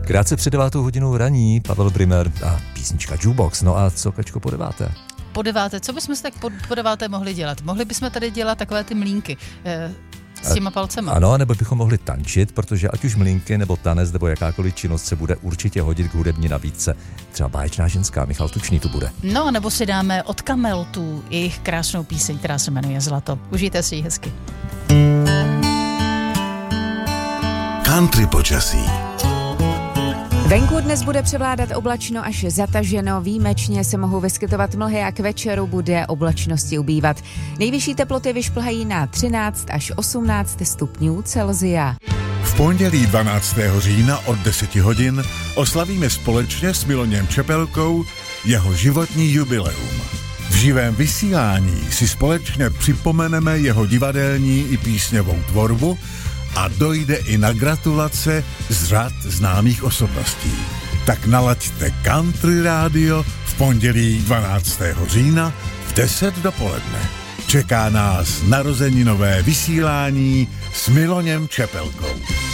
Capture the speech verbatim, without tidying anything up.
Krátce před devátou hodinou raní Pavel Brymer a písnička Jukebox. No a co, Kačko, po deváté? Po deváté, co bychom si tak po, po deváté mohli dělat? Mohli bychom tady dělat takové ty mlínky eh, s těma palcema. Ano, nebo bychom mohli tančit, protože ať už mlínky nebo tanec nebo jakákoliv činnost se bude určitě hodit k hudební nabídce. Třeba Báječná ženská, Michal Tučný tu bude. No, nebo si dáme od Kameltů jejich krásnou píseň, která se jmenuje Zlato. Užijte si ji hezky. Country počasí. Venku dnes bude převládat oblačno až zataženo, výjimečně se mohou vyskytovat mlhy a k večeru bude oblačnosti ubývat. Nejvyšší teploty vyšplhají na třináct až osmnáct stupňů Celsia. V pondělí dvanáctého října od deseti hodin oslavíme společně s Miloněm Čepelkou jeho životní jubileum. V živém vysílání si společně připomeneme jeho divadelní i písňovou tvorbu a dojde i na gratulace z řad známých osobností. Tak nalaďte Country Radio v pondělí dvanáctého října v deset dopoledne. Čeká nás narozeninové vysílání s Miloněm Čepelkou.